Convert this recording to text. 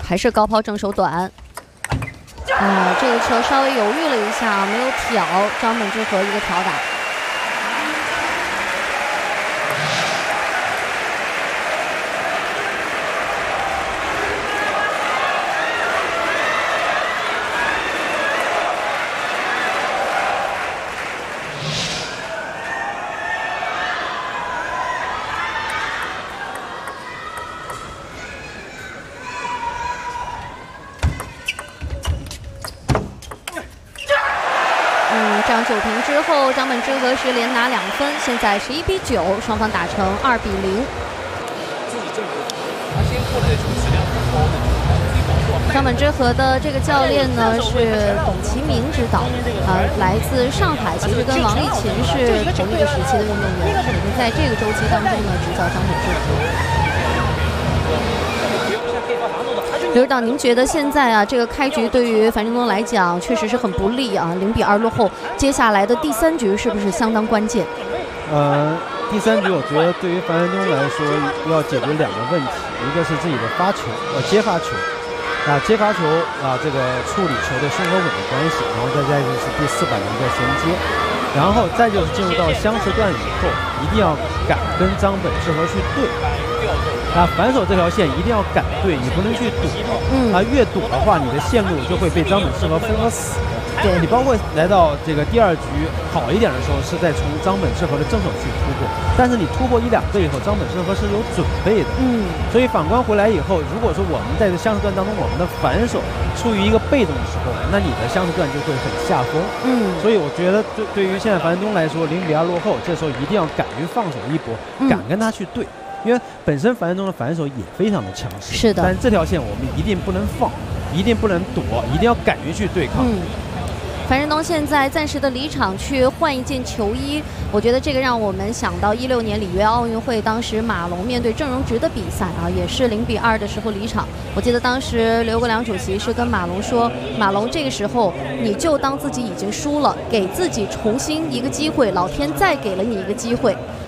还是高抛正手短。这个球稍微犹豫了一下，没有挑张本智和一个挑打。这样9平之后，张本智和是连拿2分，现在11比9，双方打成2比0。张本智和的这个教练呢是董其明指导，来自上海，其实跟王励勤是同一个时期的运动员，也是在这个周期当中呢指教张本智和。刘指导，您觉得现在这个开局对于樊振东来讲确实是很不利0比2落后，接下来的第3局是不是相当关键？ 第3局我觉得对于樊振东来说要解决2个问题，一个是自己的发球，接发球，接发球这个处理球的顺和稳的关系，然后再就是第4板的一个衔接，然后再就是进入到相持段以后，一定要敢跟张本智和去对。反手这条线一定要敢对，你不能去赌。越赌的话，你的线路就会被张本智和封得死。对，你包括来到这个第2局好一点的时候，是在从张本智和的正手去突破，但是你突破1、2个以后，张本智和是有准备的。所以反观回来以后，如果说我们在这相持段当中，我们的反手处于一个被动的时候，那你的相持段就会很下风。所以我觉得对于现在樊振东来说，0比2落后，这时候一定要敢于放手一搏，敢跟他去对。因为本身樊振东的反手也非常的强势，是的，但这条线我们一定不能放，一定不能躲，一定要敢于去对抗。 樊振东现在暂时的离场去换一件球衣，我觉得这个让我们想到16年里约奥运会，当时马龙面对郑荣植的比赛也是0比2的时候离场。我记得当时刘国梁主席是跟马龙说：“马龙，这个时候你就当自己已经输了，给自己重新一个机会，老天再给了你一个机会。”